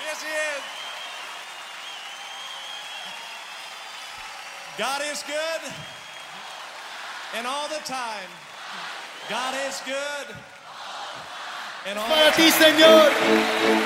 Yes, he is. God is good, and all the time. God is good, and all the time. Para ti, Señor.